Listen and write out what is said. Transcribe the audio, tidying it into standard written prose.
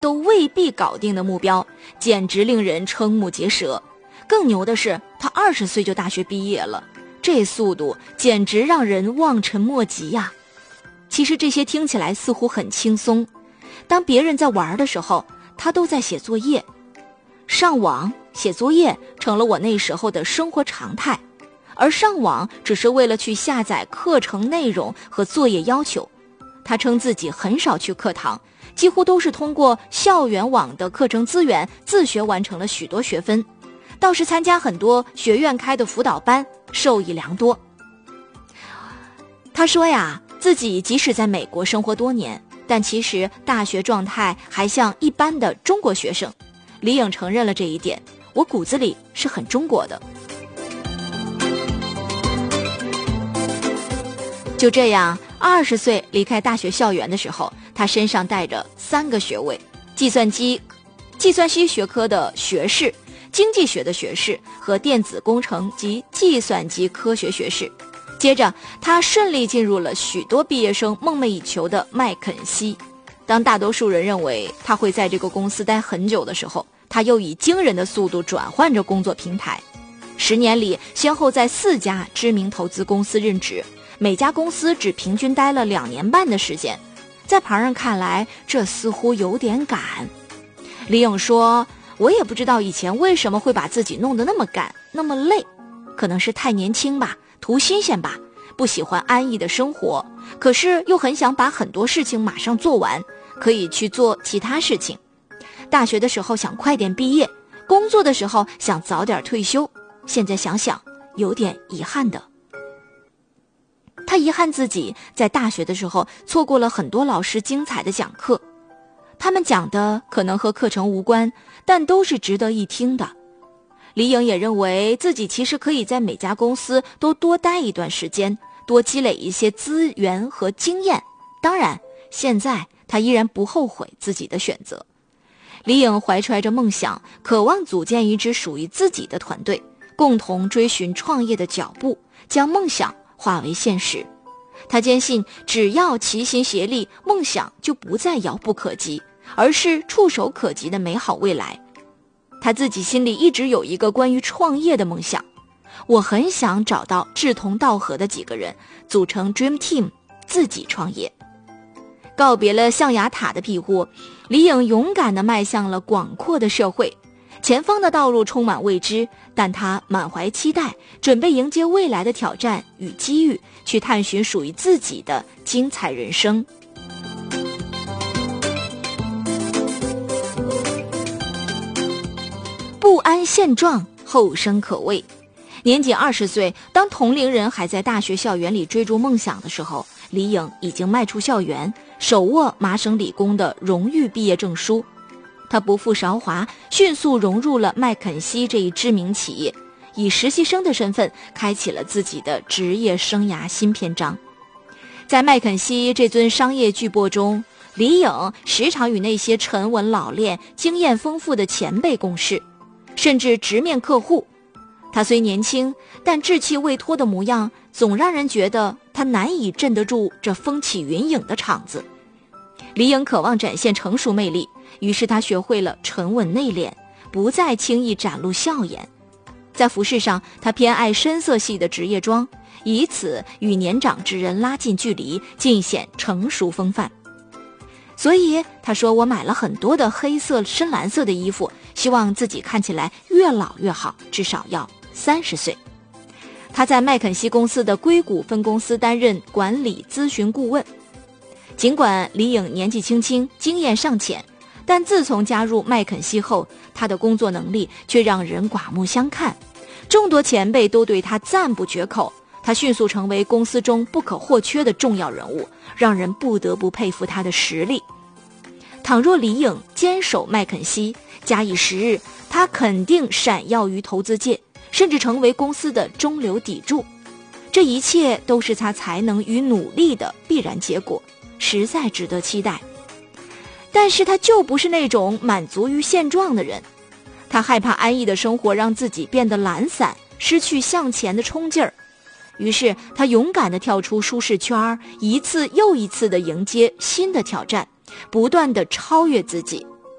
都未必搞定的目标，简直令人瞠目结舌。更牛的是，他20岁就大学毕业了，这速度简直让人望尘莫及呀。其实这些听起来似乎很轻松，当别人在玩的时候，他都在写作业。上网写作业成了我那时候的生活常态，而上网只是为了去下载课程内容和作业要求。他称自己很少去课堂，几乎都是通过校园网的课程资源自学完成了许多学分，倒是参加很多学院开的辅导班，受益良多。他说呀，自己即使在美国生活多年，但其实大学状态还像一般的中国学生。李颖承认了这一点，我骨子里是很中国的。就这样，20岁离开大学校园的时候，他身上带着3个学位：计算机学科的学士、经济学的学士和电子工程及计算机科学学士。接着他顺利进入了许多毕业生梦寐以求的麦肯锡。当大多数人认为他会在这个公司待很久的时候，他又以惊人的速度转换着工作平台。10年里先后在4家知名投资公司任职，每家公司只平均待了2年半的时间，在旁人看来这似乎有点赶。李颖说，我也不知道以前为什么会把自己弄得那么赶那么累，可能是太年轻吧，图新鲜吧，不喜欢安逸的生活，可是又很想把很多事情马上做完，可以去做其他事情。大学的时候想快点毕业，工作的时候想早点退休，现在想想有点遗憾的。他遗憾自己在大学的时候错过了很多老师精彩的讲课，他们讲的可能和课程无关，但都是值得一听的。李颖也认为自己其实可以在每家公司都多待一段时间，多积累一些资源和经验。当然，现在他依然不后悔自己的选择。李颖怀揣着梦想，渴望组建一支属于自己的团队，共同追寻创业的脚步，将梦想化为现实。他坚信，只要齐心协力，梦想就不再遥不可及，而是触手可及的美好未来。他自己心里一直有一个关于创业的梦想，我很想找到志同道合的几个人，组成 Dream Team， 自己创业。告别了象牙塔的庇护，李颖勇敢地迈向了广阔的社会。前方的道路充满未知，但他满怀期待，准备迎接未来的挑战与机遇，去探寻属于自己的精彩人生。不安现状，后生可畏。年仅20岁，当同龄人还在大学校园里追逐梦想的时候，李颖已经迈出校园，手握麻省理工的荣誉毕业证书。他不负韶华，迅速融入了麦肯锡这一知名企业，以实习生的身份开启了自己的职业生涯新篇章。在麦肯锡这尊商业巨擘中，李颖时常与那些沉稳老练、经验丰富的前辈共事，甚至直面客户。他虽年轻，但志气未脱的模样总让人觉得他难以镇得住这风起云涌的场子。李颖渴望展现成熟魅力，于是他学会了沉稳内敛，不再轻易展露笑颜。在服饰上，他偏爱深色系的职业装，以此与年长之人拉近距离，尽显成熟风范。所以他说，我买了很多的黑色、深蓝色的衣服，希望自己看起来越老越好，至少要30岁。他在麦肯锡公司的硅谷分公司担任管理咨询顾问。尽管李颖年纪轻轻，经验尚浅，但自从加入麦肯锡后，他的工作能力却让人刮目相看。众多前辈都对他赞不绝口，他迅速成为公司中不可或缺的重要人物，让人不得不佩服他的实力。倘若李颖坚守麦肯锡，假以时日，他肯定闪耀于投资界，甚至成为公司的中流砥柱。这一切都是他才能与努力的必然结果，实在值得期待。但是他就不是那种满足于现状的人，他害怕安逸的生活让自己变得懒散，失去向前的冲劲儿。于是他勇敢地跳出舒适圈，一次又一次地迎接新的挑战，不断地超越自己。